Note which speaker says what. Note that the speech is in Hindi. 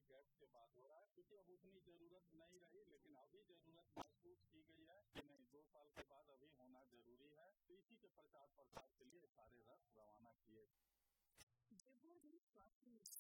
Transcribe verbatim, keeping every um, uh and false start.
Speaker 1: गैप के बाद हो रहा है, क्योंकि अब उतनी जरूरत नहीं रही, लेकिन अभी जरूरत महसूस की गई है कि नहीं, दो साल के बाद अभी होना जरूरी है। तो इसी के प्रचार प्रसार के लिए सारे रथ रवाना किए।